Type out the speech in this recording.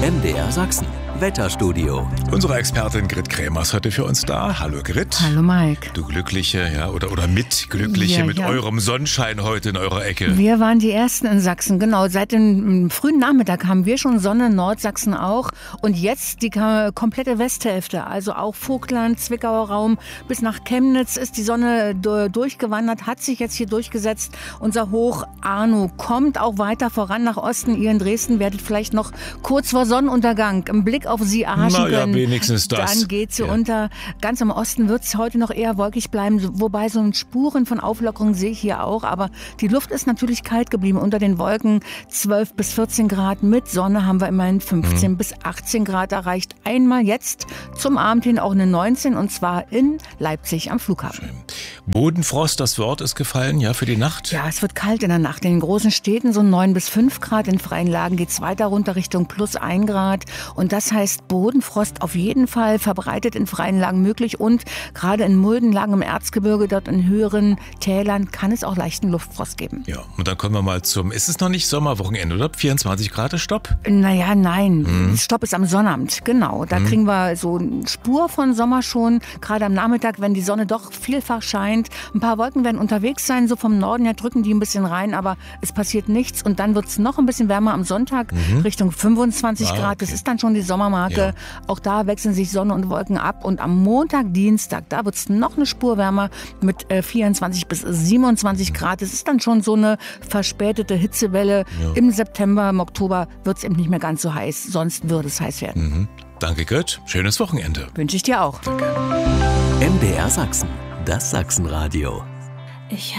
MDR Sachsen. Wetterstudio. Unsere Expertin Grit Krämer ist heute für uns da. Hallo Grit. Hallo Mike. Du Glückliche, ja, oder Mitglückliche mit eurem Sonnenschein heute in eurer Ecke. Wir waren die Ersten in Sachsen, genau. Seit dem frühen Nachmittag haben wir schon Sonne, Nordsachsen auch. Und jetzt die komplette Westhälfte, also auch Vogtland, Zwickauer Raum bis nach Chemnitz ist die Sonne durchgewandert, hat sich jetzt hier durchgesetzt. Unser Hoch Arno kommt auch weiter voran nach Osten. Ihr in Dresden werdet vielleicht noch kurz vor Sonnenuntergang einen Blick auf sie erhaschen können. Ja, wenigstens das. Dann geht sie unter. Ganz im Osten wird es heute noch eher wolkig bleiben, wobei so Spuren von Auflockerung sehe ich hier auch. Aber die Luft ist natürlich kalt geblieben. Unter den Wolken 12 bis 14 Grad. Mit Sonne haben wir immerhin 15 bis 18 Grad erreicht. Einmal jetzt zum Abend hin auch eine 19 und zwar in Leipzig am Flughafen. Schön. Bodenfrost, das Wort ist gefallen, ja, für die Nacht? Ja, es wird kalt in der Nacht. In den großen Städten so 9 bis 5 Grad. In freien Lagen geht es weiter runter Richtung plus 1 Grad. Und das heißt Bodenfrost auf jeden Fall verbreitet in freien Lagen möglich. Und gerade in Muldenlagen im Erzgebirge, dort in höheren Tälern, kann es auch leichten Luftfrost geben. Ja, und dann kommen wir mal ist es noch nicht Sommerwochenende, oder? 24 Grad ist Stopp? Naja, nein. Stopp ist am Sonnabend, genau. Da kriegen wir so eine Spur von Sommer schon. Gerade am Nachmittag, wenn die Sonne doch vielfach scheint. Ein paar Wolken werden unterwegs sein, so vom Norden her drücken die ein bisschen rein, aber es passiert nichts. Und dann wird es noch ein bisschen wärmer am Sonntag, Richtung 25 Grad. Das ist dann schon die Sommermarke. Ja. Auch da wechseln sich Sonne und Wolken ab. Und am Montag, Dienstag, da wird es noch eine Spur wärmer mit 24 bis 27 Grad. Das ist dann schon so eine verspätete Hitzewelle. Ja. Im September, im Oktober wird es eben nicht mehr ganz so heiß. Sonst würde es heiß werden. Danke, Grit. Schönes Wochenende. Wünsche ich dir auch. Danke. MDR Sachsen. Das Sachsenradio.